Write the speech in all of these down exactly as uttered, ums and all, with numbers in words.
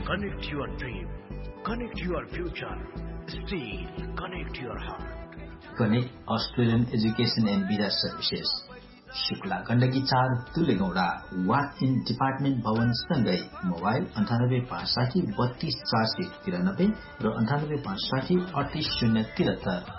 Connect your dream. Connect your future. Steel. Connect your heart. Connect Australian Education and Visa Services. Shukla Gandaki चार तुलेगौडा what in department भवन सँगै mobile अन्ठानब्बे पाँच साठी बत्तीस चार सय तिरानब्बे र अन्ठानब्बे पाँच साठी अडतिस शून्य तिहत्तर।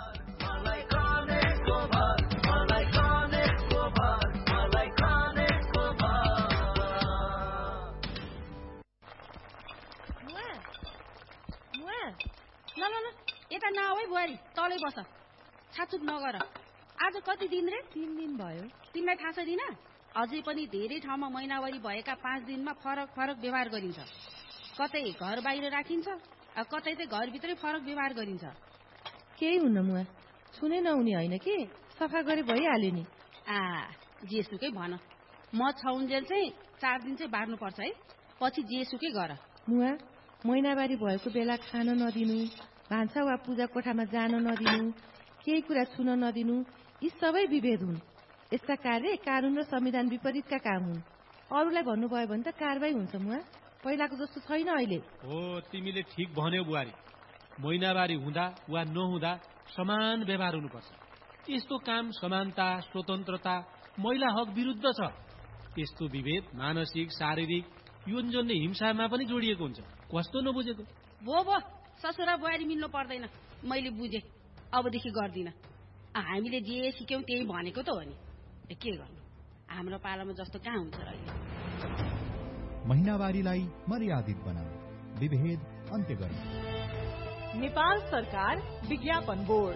यता नआऊ बुहारी, तलै बस, छाचुप नगर। आज कति दिन रे? तीन दिन भयो। तिमीलाई थाहा छैन? अझै पनि धेरै ठाउँमा महिनावारी भएका पाँच दिनमा फरक फरक व्यवहार गरिन्छ। कतै घर बाहिर राखिन्छ, कतै चाहिँ घरभित्रै फरक व्यवहार गरिन्छ। केही हुन्न मुआ, छुने नहुने होइन कि, सफा गरे भइहाल्यो नि। आ जेसुकै भन, म छाउन्जेल चाहिँ चार दिन चाहिँ बार्नुपर्छ है, पछि जेसुकै गर। मुआ, महिनावारी भएको बेला खान नदिनु, भान्सा वा पूजा कोठामा जान नदिनु, केही कुरा छुन नदिनु, यी सबै विभेद हुन्। यस्ता कार्य कानून र संविधान विपरीतका काम हुन्। अरूलाई भन्नुभयो भने त कारबाही हुन्छ मुआ, पहिलाको जस्तो छैन अहिले। हो, तिमीले ठिक भन्यौ बुहारी। महिनावारी हुँदा वा नहुँदा समान व्यवहार हुनुपर्छ। यस्तो काम समानता, स्वतन्त्रता, महिला हक विरुद्ध छ। यस्तो विभेद मानसिक, शारीरिक, यौनजन्य हिंसामा पनि जोडिएको हुन्छ। कस्तो नबुझेको? भो भो, ससुरा बुहारी मिल्नु पर्दैन। मैले बुझेँ, अबदेखि गर्दिन। हामीले जे सिक्यौं त्यही भनेको त हो नि, के गर्नु, हाम्रो पालामा जस्तो कहाँ हुन्छ र अहिले। महिनावारीलाई मर्यादित बनाऊ, विभेद अन्त्य गर्नु। नेपाल सरकार विज्ञापन board.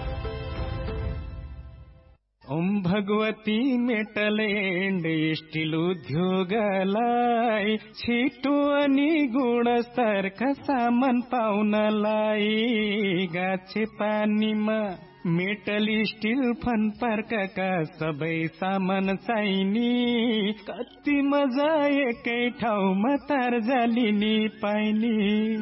Om Bhagwati metal and still उद्योगलाई छिटो अनि गुणस्तरका सामान पाउनलाई गाछे पानीमा मेटल स्टिल फन पार्कका सबै सामान चाहिने, कति मजा एकै ठाउँमा तार जालिनी पाइने।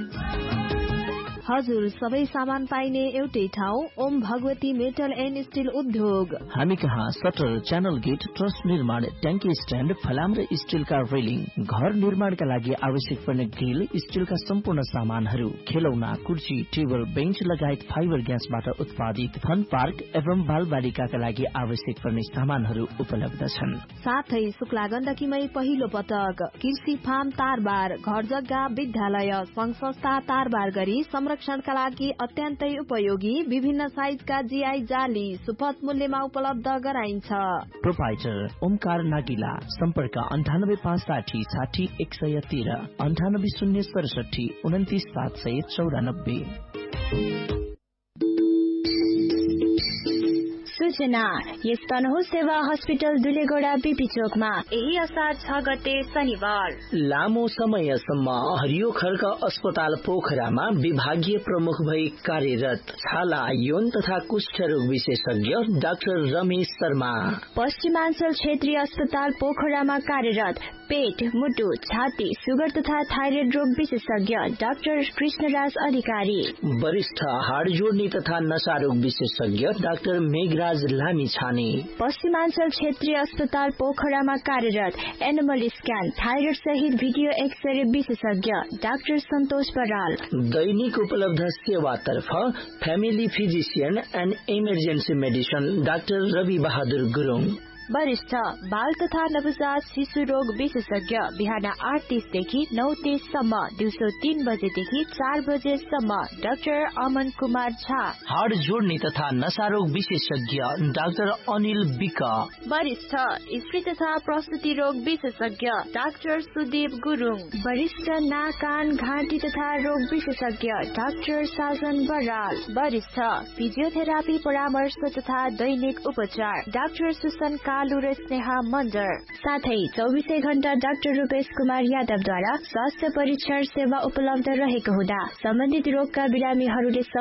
हजुर, सबै सामान पाइने एउटै ठाउँ Om Bhagwati metal and still उद्योग। हामी कहाँ सटर, च्यानल गेट, ट्रस निर्माण, ट्याङ्की स्ट्यान्ड, फलाम र स्टिलका रेलिङ, घर निर्माणका लागि आवश्यक पर्ने ग्रिल, स्टिलका सम्पूर्ण सामानहरू, खेलौना, कुर्सी, टेबल, बेन्च लगायत फाइबर ग्यासबाट उत्पादित फन पार्क एवं बालबालिकाका लागि आवश्यक पर्ने सामानहरू उपलब्ध छन्। साथै शुक्ला गण्डकीमै पहिलो पटक कृषि फार्म तारबार, घर जग्गा, विद्यालय, संघ संस्था तारबार गरी संरक्षणका लागि अत्यन्तै उपयोगी विभिन्न साइजका जीआई जाली सुपथ मूल्यमा उपलब्ध गराइन्छ। प्रोपाइटर ओमकार नागिला, सम्पर्क अन्ठानब्बे पाँच साठी साठी एक सय तेह्र, अन्ठानब्बे शून्य सडसठी उन्तिस सात सय चौरानब्बे। सूचना, यस तनहुँ सेवा हस्पिटल दुलेगोडा बीपी चोकमा यही असार छ गते शनिबार लामो समयसम्म हरियो खड्क अस्पताल पोखरामा विभागीय प्रमुख भई कार्यरत छाला, यौन तथा कुष्ठ रोग विशेषज्ञ डाक्टर रमेश शर्मा। पश्चिमाञ्चल क्षेत्रीय अस्पताल पोखरामा कार्यरत पेट, मुटु, छाती, सुगर तथा थाइरोइड रोग विशेषज्ञ डाक्टर कृष्णराज अधिकारी। वरिष्ठ हाड जोड्ने तथा नशा रोग विशेषज्ञ डाक्टर मेघराज लामी छाने। पश्चिमाञ्चल क्षेत्रीय अस्पताल पोखरामा कार्यरत एनिमल स्क्यान, थाइरोइड सहित भिडियो एक्सरे विशेषज्ञ डाक्टर सन्तोष बराल। दैनिक उपलब्ध सेवातर्फ family physician and emergency medicine doctor Rabi Bahadur Gurung. वरिष्ठ बाल तथा नवजात शिशु रोग विशेषज्ञ बिहान आठ तीसदेखि नौ तीससम्म, दिउँसो तीन बजेदेखि चार बजेसम्म डाक्टर अमन कुमार झा। हाड जोड्ने तथा नशा रोग विशेषज्ञ डाक्टर अनिल विक। वरिष्ठ स्त्री तथा प्रसुति रोग विशेषज्ञ डाक्टर सुदीप गुरुङ। वरिष्ठ नाक, कान, घाँटी तथा रोग विशेषज्ञ डाक्टर साजन बराल। वरिष्ठ फिजियोथेरापी परामर्श तथा दैनिक उपचार डाक्टर सुसन कालु र स्नेहा मन्डर। साथै चौबिसै घण्टा डाक्टर रूपेश कुमार यादवद्वारा स्वास्थ्य परीक्षण सेवा उपलब्ध रहेको हुँदा सम्बन्धित रोगका बिरामीहरूले